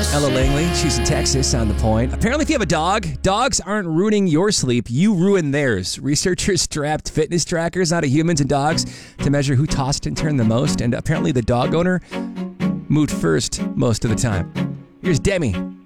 Ella Langley, she's in Texas on The Point. Apparently, if you have a dog, dogs aren't ruining your sleep, you ruin theirs. Researchers strapped fitness trackers onto humans and dogs to measure who tossed and turned the most, and apparently the dog owner moved first most of the time. Here's Demi